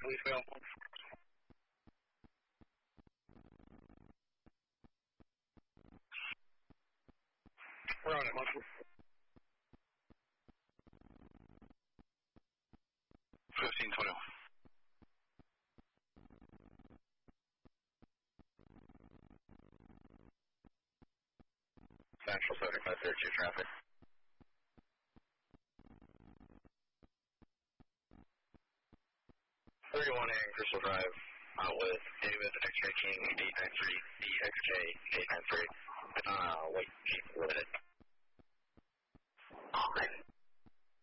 Please go. We're on it, Monkey. 1521. Central 7532 traffic. 31A Crystal Drive, with David X-Ray King 893, DXK 893, White Jeep Limited.